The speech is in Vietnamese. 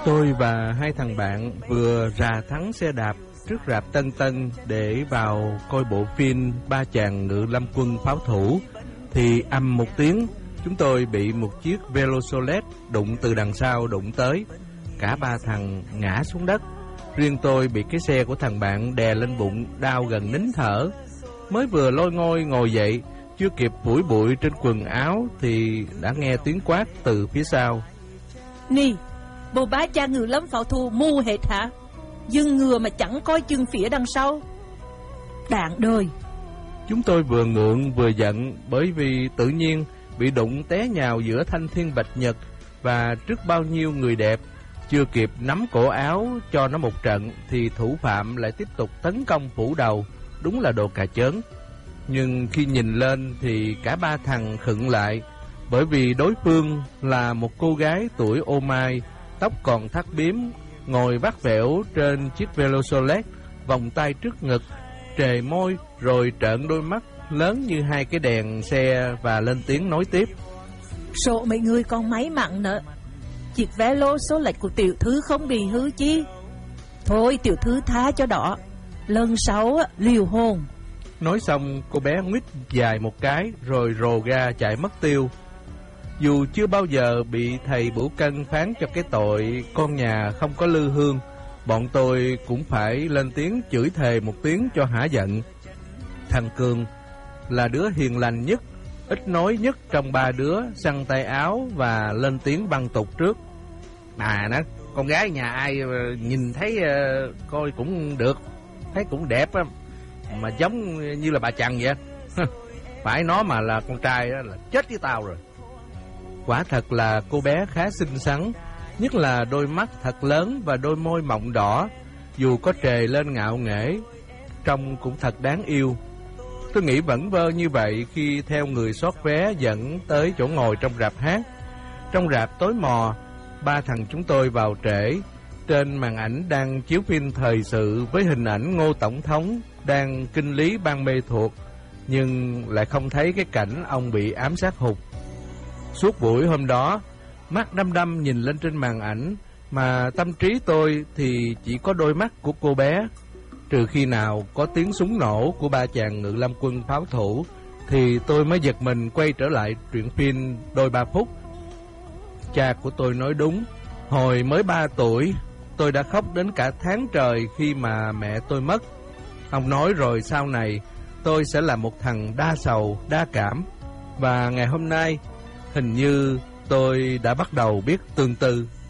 Tôi và hai thằng bạn vừa rà thắng xe đạp trước rạp Tân Tân để vào coi bộ phim Ba Chàng Ngự Lâm Quân Pháo Thủ, thì ầm một tiếng, chúng tôi bị một chiếc Velosolet đụng từ đằng sau đụng tới. Cả ba thằng ngã xuống đất. Riêng tôi bị cái xe của thằng bạn đè lên bụng, đau gần nín thở. Mới vừa lôi ngôi ngồi dậy, chưa kịp phủi bụi trên quần áo thì đã nghe tiếng quát từ phía sau. Nì, bộ Ba Chàng Ngự Lâm Pháo Thủ mù hết hả? Dừng ngựa mà chẳng coi chừng phía đằng sau. Đạn đời. Chúng tôi vừa ngượng vừa giận, bởi vì tự nhiên bị đụng té nhào giữa thanh thiên bạch nhật và trước bao nhiêu người đẹp. Chưa kịp nắm cổ áo cho nó một trận thì thủ phạm lại tiếp tục tấn công phủ đầu. Đúng là đồ cà chớn. Nhưng khi nhìn lên thì cả ba thằng khựng lại, bởi vì đối phương là một cô gái tuổi ô mai, tóc còn thắt bím, ngồi vắt vẻo trên chiếc Velosolet, vòng tay trước ngực, trề môi rồi trợn đôi mắt lớn như hai cái đèn xe và lên tiếng nói tiếp. Số mấy người còn máy mặn nữa. Chiếc Velosolet của tiểu thư không bị hư chi. Thôi tiểu thư tha cho đó, lần sau liều hồn. Nói xong cô bé nguýt dài một cái rồi rồ ga chạy mất tiêu. Dù chưa bao giờ bị thầy Bửu Cân phán cho cái tội con nhà không có lư hương, bọn tôi cũng phải lên tiếng chửi thề một tiếng cho hả giận. Thằng Cường là đứa hiền lành nhất, ít nói nhất trong ba đứa, xăng tay áo và lên tiếng băng tục trước. Mà nó, con gái nhà ai nhìn thấy coi cũng được, thấy cũng đẹp á, mà giống như là bà Trần vậy. Phải nó mà là con trai đó là chết với tao rồi. Quả thật là cô bé khá xinh xắn, nhất là đôi mắt thật lớn và đôi môi mọng đỏ, dù có trề lên ngạo nghễ, trông cũng thật đáng yêu. Tôi nghĩ vẩn vơ như vậy khi theo người soát vé dẫn tới chỗ ngồi trong rạp hát. Trong rạp tối mò, ba thằng chúng tôi vào trễ. Trên màn ảnh đang chiếu phim thời sự với hình ảnh Ngô Tổng thống đang kinh lý ban mê thuộc, nhưng lại không thấy cái cảnh ông bị ám sát hụt. Suốt buổi hôm đó, mắt đăm đăm nhìn lên trên màn ảnh, mà tâm trí tôi thì chỉ có đôi mắt của cô bé. Trừ khi nào có tiếng súng nổ của Ba Chàng Ngự Lâm Quân Pháo Thủ thì tôi mới giật mình quay trở lại truyện phim đôi 3 phút. Cha của tôi nói đúng, hồi mới 3 tuổi, tôi đã khóc đến cả tháng trời khi mà mẹ tôi mất. Ông nói rồi sau này tôi sẽ là một thằng đa sầu, đa cảm. Và ngày hôm nay, hình như tôi đã bắt đầu biết tương tư.